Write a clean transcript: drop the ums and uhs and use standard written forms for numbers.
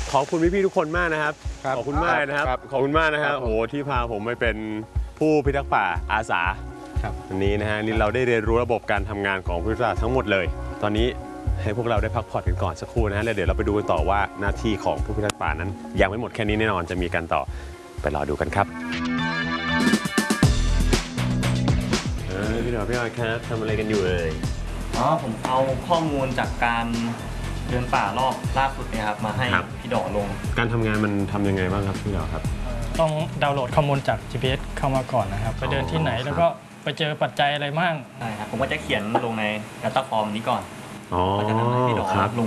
ขอบคุณพี่ๆทุกคนมากนะครับขอบคุณมากนะครับขอบคุณมากนะครับโอ้โหที่พาผมไปเป็นผู้พิทักษ์ป่าอาสาวันนี้นะฮะนี่เราได้เรียนรู้ระบบการทำงานของผู้พิทักษ์ป่าทั้งหมดเลยตอนนี้ให้พวกเราได้พักผ่อนกันก่อนสักครู่นะฮะแล้วเดี๋ยวเราไปดูกันต่อว่าหน้าที่ของผู้พิทักษ์ป่านั้นยังไม่หมดแค่นี้แน่นอนจะมีกันต่อไปรอดูกันครับพี่ดอกพี่ออยครับทำอะไรกันอยู่เอ่ยผมเอาข้อมูลจากการเดินป่ารอบล่าสุดเนี่ยครับมาให้พี่ดอกลงการทำงานมันทำยังไงบ้างครับพี่ดอกครับต้องดาวน์โหลดข้อมูลจาก GPS เข้ามาก่อนนะครับไปเดินที่ไหนแล้วก็ไปเจอปัจจัยอะไรบ้างใช่ครับผมก็จะเขียนลงใน Data Form นี้ก่อนก็จะนำให้พี่ดอกลง